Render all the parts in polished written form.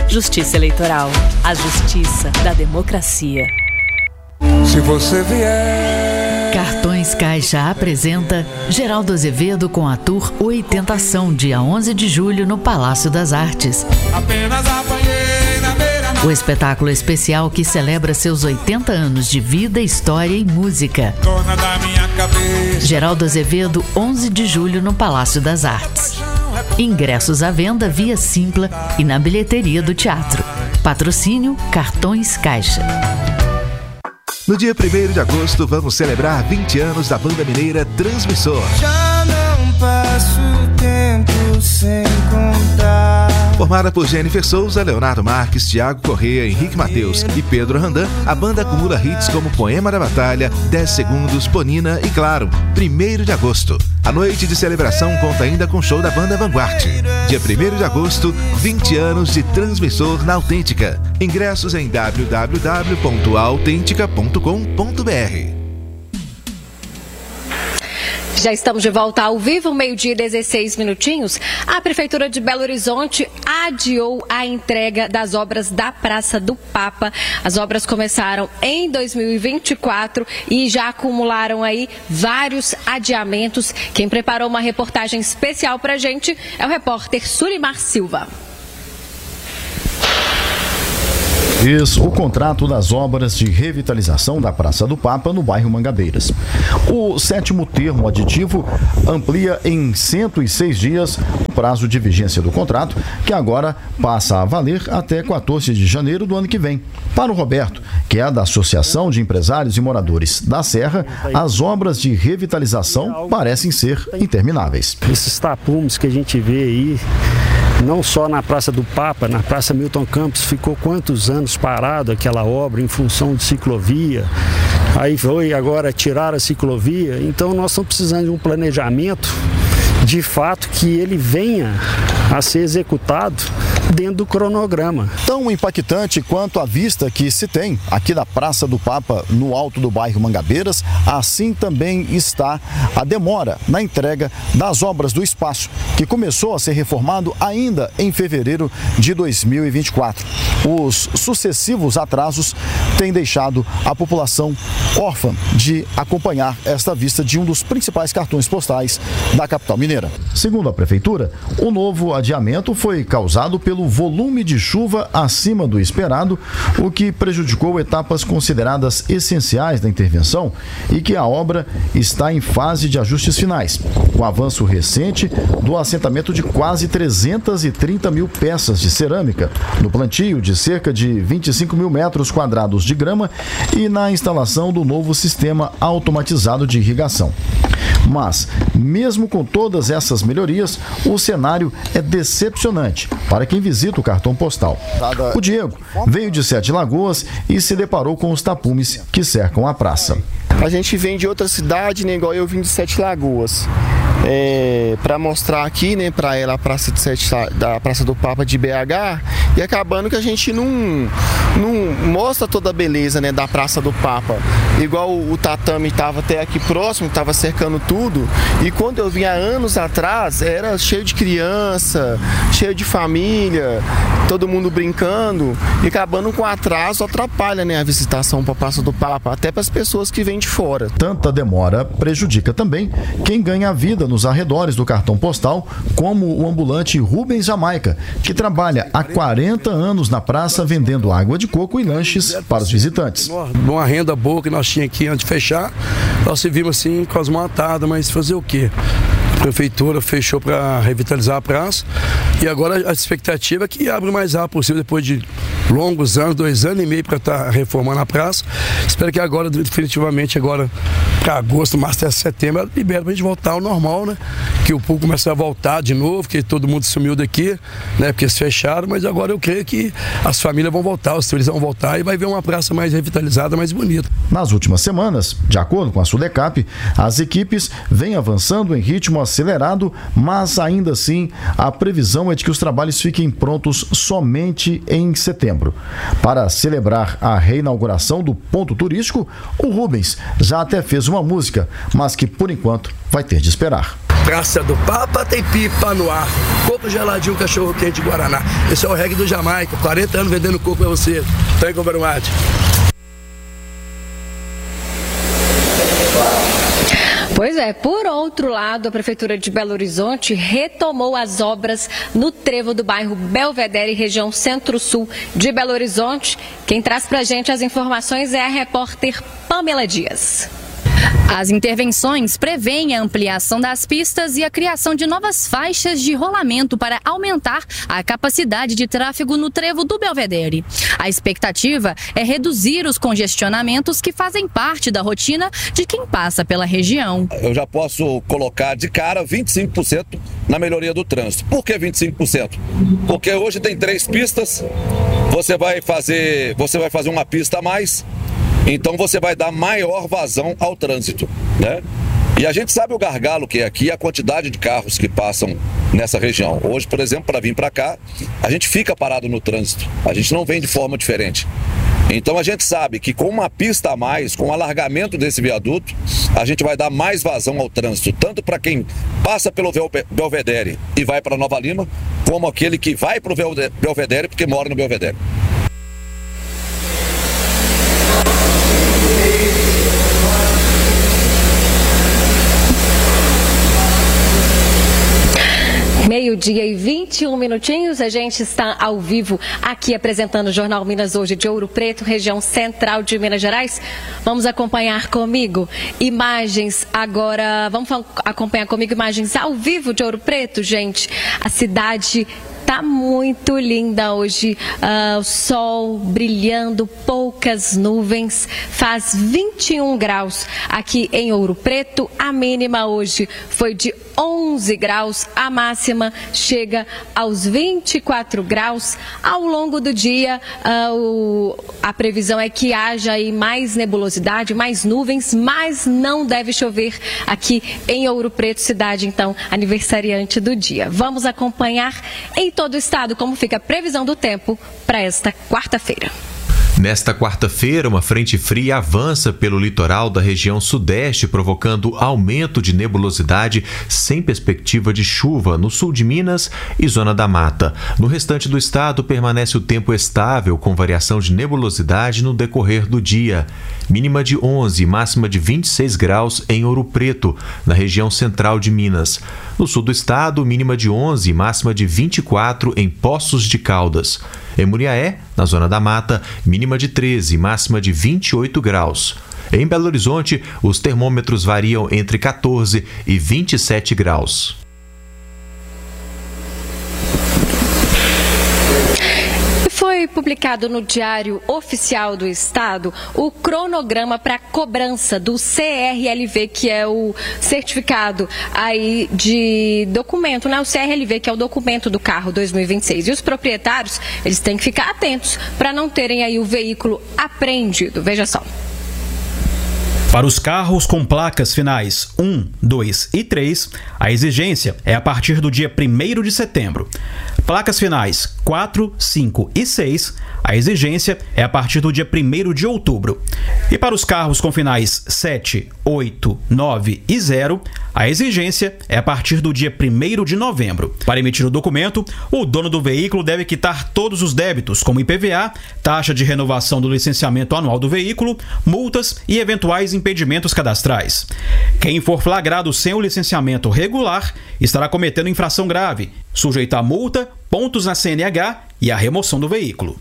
Justiça Eleitoral, a justiça da democracia. Se você vier... Cartões Caixa apresenta Geraldo Azevedo com a Tour Oitentação, dia 11 de julho no Palácio das Artes. Apenas apanhei na beira. O espetáculo especial que celebra seus 80 anos de vida, história e música. Dona da minha cabeça. Geraldo Azevedo, 11 de julho no Palácio das Artes. Ingressos à venda via Simpla e na bilheteria do teatro. Patrocínio Cartões Caixa. No dia 1º de agosto, vamos celebrar 20 anos da banda mineira Transmissor. Já não passo tempo sem contar. Formada por Jennifer Souza, Leonardo Marques, Thiago Corrêa, Henrique Mateus e Pedro Randan, a banda acumula hits como Poema da Batalha, 10 Segundos, Ponina e, claro, 1º de agosto. A noite de celebração conta ainda com o show da banda Vanguard. Dia 1º de agosto, 20 anos de Transmissor na Autêntica. Ingressos em www.autentica.com.br. Já estamos de volta ao vivo, 12:16. A Prefeitura de Belo Horizonte adiou a entrega das obras da Praça do Papa. As obras começaram em 2024 e já acumularam aí vários adiamentos. Quem preparou uma reportagem especial pra gente é o repórter Sulimar Silva. Isso, o contrato das obras de revitalização da Praça do Papa no bairro Mangabeiras. O 7º termo aditivo amplia em 106 dias o prazo de vigência do contrato, que agora passa a valer até 14 de janeiro do ano que vem. Para o Roberto, que é da Associação de Empresários e Moradores da Serra, as obras de revitalização parecem ser intermináveis. Esses tapumes que a gente vê aí, não só na Praça do Papa, na Praça Milton Campos, ficou quantos anos parado aquela obra em função de ciclovia. Aí foi agora tirar a ciclovia. Então nós estamos precisando de um planejamento, de fato, que ele venha a ser executado dentro do cronograma. Tão impactante quanto a vista que se tem aqui da Praça do Papa, no alto do bairro Mangabeiras, assim também está a demora na entrega das obras do espaço, que começou a ser reformado ainda em fevereiro de 2024. Os sucessivos atrasos têm deixado a população órfã de acompanhar esta vista de um dos principais cartões postais da capital mineira. Segundo a Prefeitura, o novo adiamento foi causado pelo volume de chuva acima do esperado, o que prejudicou etapas consideradas essenciais da intervenção e que a obra está em fase de ajustes finais, com o avanço recente do assentamento de quase 330 mil peças de cerâmica, no plantio de cerca de 25 mil metros quadrados de grama e na instalação do novo sistema automatizado de irrigação. Mas, mesmo com todas essas melhorias, o cenário é decepcionante para quem visita o cartão postal. O Diego veio de Sete Lagoas e se deparou com os tapumes que cercam a praça. A gente vem de outra cidade, né, igual eu vim de Sete Lagoas. Para mostrar aqui, né, para ela a Praça da Praça do Papa de BH, e acabando que a gente não mostra toda a beleza, né, da Praça do Papa. Igual o tatame estava até aqui próximo, estava cercando tudo, e quando eu vim há anos atrás, era cheio de criança, cheio de família, todo mundo brincando, e acabando com atraso atrapalha, né, a visitação para a Praça do Papa, até para as pessoas que vêm de fora. Tanta demora prejudica também quem ganha a vida nos arredores do cartão postal, como o ambulante Rubens Jamaica, que trabalha há 40 anos na praça vendendo água de coco e lanches para os visitantes. Uma renda boa que nós tínhamos aqui antes de fechar, nós se vimos assim com as mãos atadas, mas fazer o quê? A prefeitura fechou para revitalizar a praça e agora a expectativa é que abra o mais rápido possível, depois de longos anos, 2 anos e meio para estar reformando a praça. Espero que agora, definitivamente, agora para agosto, março até setembro, libera para a gente voltar ao normal, né? Que o público comece a voltar de novo, que todo mundo sumiu daqui, né? Porque se fecharam, mas agora eu creio que as famílias vão voltar, os turistas vão voltar e vai ver uma praça mais revitalizada, mais bonita. Nas últimas semanas, de acordo com a Sudecap, as equipes vêm avançando em ritmo acelerado, mas ainda assim a previsão é de que os trabalhos fiquem prontos somente em setembro. Para celebrar a reinauguração do ponto turístico, o Rubens já até fez uma música, mas que por enquanto vai ter de esperar. Praça do Papa tem pipa no ar. Coco geladinho, cachorro quente, Guaraná. Esse é o reggae do Jamaica. 40 anos vendendo coco pra você. Thank you very much. Pois é, por outro lado, a Prefeitura de Belo Horizonte retomou as obras no trevo do bairro Belvedere, região Centro-Sul de Belo Horizonte. Quem traz pra gente as informações é a repórter Pamela Dias. As intervenções prevêem a ampliação das pistas e a criação de novas faixas de rolamento para aumentar a capacidade de tráfego no trevo do Belvedere. A expectativa é reduzir os congestionamentos que fazem parte da rotina de quem passa pela região. Eu já posso colocar de cara 25% na melhoria do trânsito. Por que 25%? Porque hoje tem 3 pistas, você vai fazer uma pista a mais. Então você vai dar maior vazão ao trânsito, né? E a gente sabe o gargalo que é aqui, a quantidade de carros que passam nessa região. Hoje, por exemplo, para vir para cá, a gente fica parado no trânsito, a gente não vem de forma diferente. Então a gente sabe que com uma pista a mais, com o alargamento desse viaduto, a gente vai dar mais vazão ao trânsito, tanto para quem passa pelo Belvedere e vai para Nova Lima, como aquele que vai para o Belvedere porque mora no Belvedere. Meio-dia e 21 minutinhos, a gente está ao vivo aqui apresentando o Jornal Minas hoje de Ouro Preto, região central de Minas Gerais. Vamos acompanhar comigo imagens agora, vamos acompanhar comigo imagens ao vivo de Ouro Preto, gente. A cidade tá muito linda hoje, o sol brilhando, poucas nuvens, faz 21 graus aqui em Ouro Preto, a mínima hoje foi de 11 graus, a máxima chega aos 24 graus. Ao longo do dia, a previsão é que haja aí mais nebulosidade, mais nuvens, mas não deve chover aqui em Ouro Preto, cidade então aniversariante do dia. Vamos acompanhar em todo o estado como fica a previsão do tempo para esta quarta-feira. Nesta quarta-feira, uma frente fria avança pelo litoral da região sudeste, provocando aumento de nebulosidade sem perspectiva de chuva no sul de Minas e zona da mata. No restante do estado, permanece o tempo estável, com variação de nebulosidade no decorrer do dia. Mínima de 11 e máxima de 26 graus em Ouro Preto, na região central de Minas. No sul do estado, mínima de 11 e máxima de 24 em Poços de Caldas. Em Muriaé, na zona da mata, mínima de 13 e máxima de 28 graus. Em Belo Horizonte, os termômetros variam entre 14 e 27 graus. Foi publicado no Diário Oficial do Estado o cronograma para cobrança do CRLV, que é o certificado aí de documento, né? O CRLV, que é o documento do carro 2026. E os proprietários, eles têm que ficar atentos para não terem aí o veículo apreendido. Veja só. Para os carros com placas finais 1, 2 e 3, a exigência é a partir do dia 1º de setembro. Placas finais 4, 5 e 6, a exigência é a partir do dia 1º de outubro. E para os carros com finais 7, 8, 9 e 0, a exigência é a partir do dia 1º de novembro. Para emitir o documento, o dono do veículo deve quitar todos os débitos, como IPVA, taxa de renovação do licenciamento anual do veículo, multas e eventuais impedimentos cadastrais. Quem for flagrado sem o licenciamento regular estará cometendo infração grave, sujeito a multa, pontos na CNH e a remoção do veículo.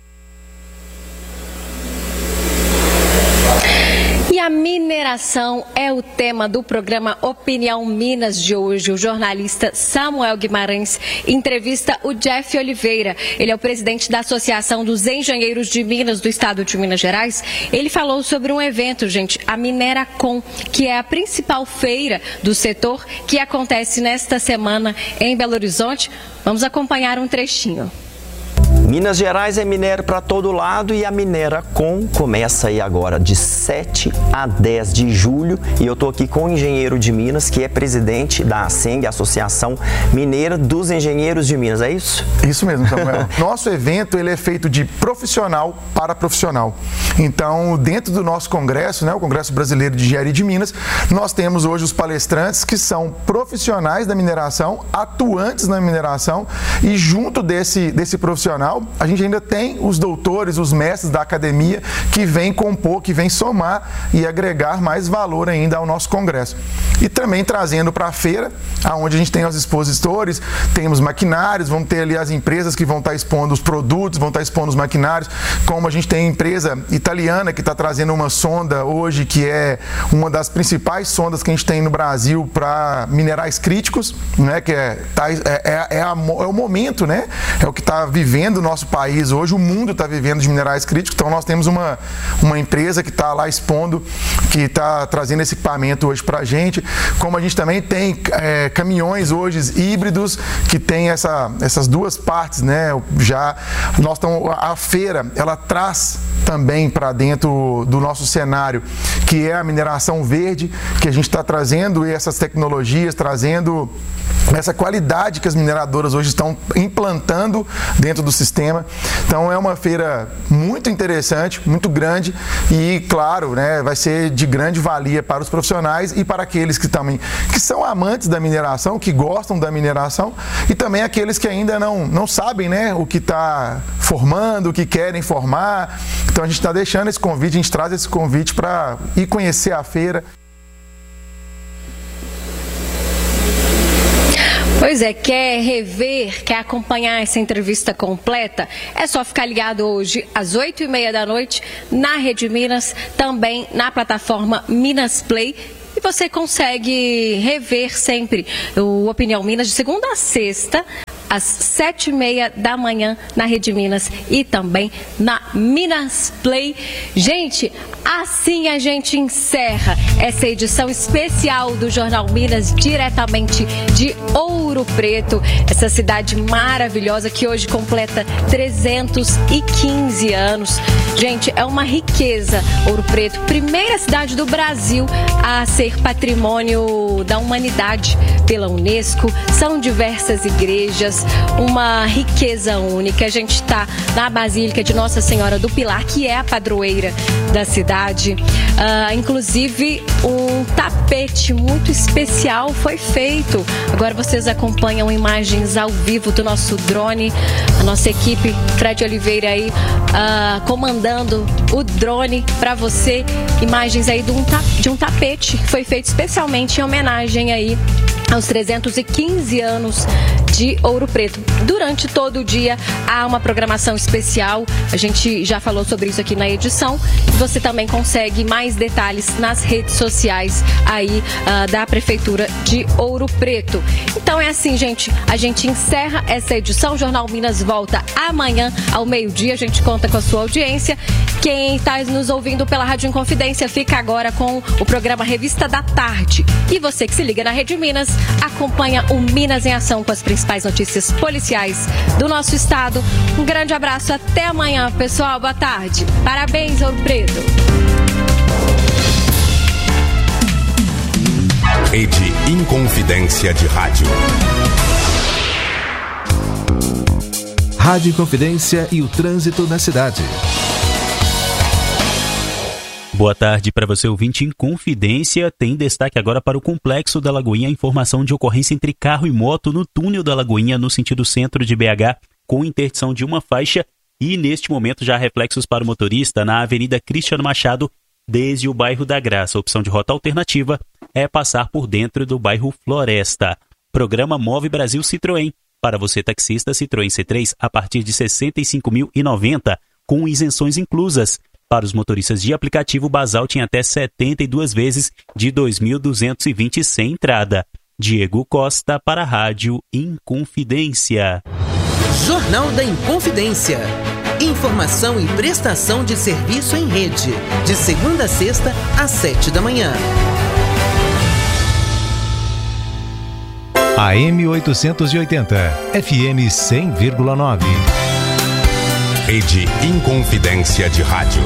E a mineração é o tema do programa Opinião Minas de hoje. O jornalista Samuel Guimarães entrevista o Jeff Oliveira. Ele é o presidente da Associação dos Engenheiros de Minas do estado de Minas Gerais. Ele falou sobre um evento, gente, a Mineracon, que é a principal feira do setor, que acontece nesta semana em Belo Horizonte. Vamos acompanhar um trechinho. Minas Gerais é minério para todo lado e a Mineracon começa aí agora de 7 a 10 de julho e eu estou aqui com o engenheiro de Minas, que é presidente da ASENG, Associação Mineira dos Engenheiros de Minas, é isso? Isso mesmo, Samuel. Nosso evento ele é feito de profissional para profissional. Então, dentro do nosso congresso, né, o Congresso Brasileiro de Engenharia de Minas, nós temos hoje os palestrantes que são profissionais da mineração, atuantes na mineração, e junto desse profissional, a gente ainda tem os doutores, os mestres da academia que vêm compor, que vêm somar e agregar mais valor ainda ao nosso congresso. E também trazendo para a feira, onde a gente tem os expositores, temos maquinários, vamos ter ali as empresas que vão estar expondo os produtos, vão estar expondo os maquinários, como a gente tem a empresa italiana que está trazendo uma sonda hoje, que é uma das principais sondas que a gente tem no Brasil para minerais críticos, né, que é o momento, né, é o que está vivendo o nosso país hoje, o mundo está vivendo de minerais críticos, então nós temos uma empresa que está lá expondo, que está trazendo esse equipamento hoje para a gente, como a gente também tem caminhões hoje híbridos que tem essas duas partes, né, a feira, ela traz também para dentro do nosso cenário, que é a mineração verde, que a gente está trazendo essas tecnologias, trazendo essa qualidade que as mineradoras hoje estão implantando dentro do sistema. Então é uma feira muito interessante, muito grande e, claro, né, vai ser de grande valia para os profissionais e para aqueles que são amantes da mineração, que gostam da mineração, e também aqueles que ainda não sabem, né, o que está formando, o que querem formar. Então a gente está deixando esse convite, a gente traz esse convite para ir conhecer a feira. Pois é, quer rever, quer acompanhar essa entrevista completa? É só ficar ligado hoje às 8h30 da noite na Rede Minas, também na plataforma Minas Play. E você consegue rever sempre o Opinião Minas de segunda a sexta, às 7h30 da manhã na Rede Minas e também na Minas Play. Gente, assim a gente encerra essa edição especial do Jornal Minas, diretamente de Ouro Preto, essa cidade maravilhosa que hoje completa 315 anos. Gente, é uma riqueza Ouro Preto, primeira cidade do Brasil a ser patrimônio da humanidade pela Unesco. São diversas igrejas, uma riqueza única. A gente está na Basílica de Nossa Senhora do Pilar, que é a padroeira da cidade. Inclusive, um tapete muito especial foi feito. Agora vocês acompanham imagens ao vivo do nosso drone. A nossa equipe, Fred Oliveira aí, comandando o drone para você. Imagens aí de um tapete que foi feito especialmente em homenagem aí aos 315 anos de Ouro Preto. Durante todo o dia há uma programação especial, a gente já falou sobre isso aqui na edição, e você também consegue mais detalhes nas redes sociais aí da Prefeitura de Ouro Preto. Então é assim, gente, a gente encerra essa edição, o Jornal Minas volta amanhã ao meio-dia, a gente conta com a sua audiência. Quem está nos ouvindo pela Rádio Inconfidência fica agora com o programa Revista da Tarde. E você que se liga na Rede Minas, acompanha o Minas em Ação com as principais notícias policiais do nosso estado. Um grande abraço, até amanhã, pessoal. Boa tarde. Parabéns, Ouro Preto. Rede Inconfidência de Rádio. Rádio Inconfidência e o trânsito na cidade. Boa tarde para você, ouvinte Inconfidência. Tem destaque agora para o Complexo da Lagoinha, informação de ocorrência entre carro e moto no túnel da Lagoinha, no sentido centro de BH, com interdição de uma faixa, e neste momento já há reflexos para o motorista na Avenida Cristiano Machado, desde o bairro da Graça. A opção de rota alternativa é passar por dentro do bairro Floresta. Programa Move Brasil Citroën. Para você taxista, Citroën C3 a partir de R$ 65.090, com isenções inclusas. Para os motoristas de aplicativo, Basalt em até 72 vezes de R$ 2.220 sem entrada. Diego Costa para a Rádio Inconfidência. Jornal da Inconfidência. Informação e prestação de serviço em rede. De segunda a sexta, às 7 da manhã. AM 880, FM 100,9. Rede Inconfidência de Rádio.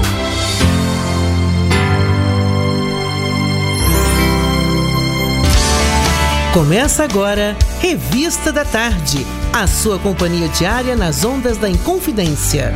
Começa agora, Revista da Tarde, a sua companhia diária nas ondas da Inconfidência.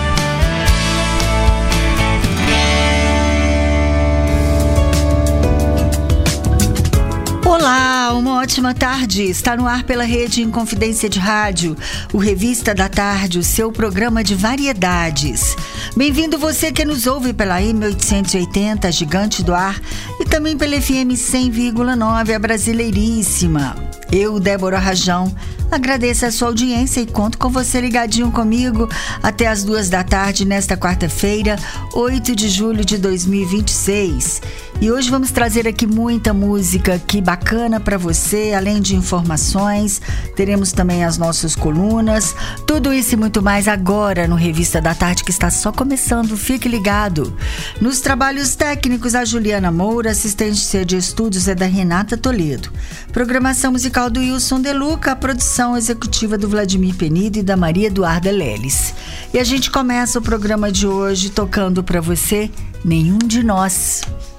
Olá, uma ótima tarde. Está no ar pela Rede Inconfidência de Rádio, o Revista da Tarde, o seu programa de variedades. Bem-vindo você que nos ouve pela M880, Gigante do Ar, e também pela FM 100,9, a Brasileiríssima. Eu, Débora Rajão, agradeço a sua audiência e conto com você ligadinho comigo até as 2 da tarde nesta quarta-feira, 8 de julho de 2026. E hoje vamos trazer aqui muita música aqui bacana para você, além de informações. Teremos também as nossas colunas, tudo isso e muito mais agora no Revista da Tarde, que está só começando. Fique ligado. Nos trabalhos técnicos, a Juliana Moura, assistência de estúdios é da Renata Toledo. Programação musical do Wilson Deluca, a produção executiva do Vladimir Penido e da Maria Eduarda Leles. E a gente começa o programa de hoje tocando para você Nenhum de Nós.